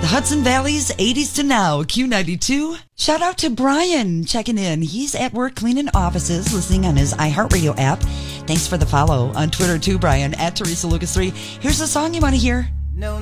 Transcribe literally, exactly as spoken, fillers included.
The Hudson Valley's eighties to now, Q ninety-two. Shout out to Brian checking in. He's at work cleaning offices, listening on his iHeartRadio app. Thanks for the follow on Twitter too, Brian, at Teresa Lucas three. Here's the song you want to hear. No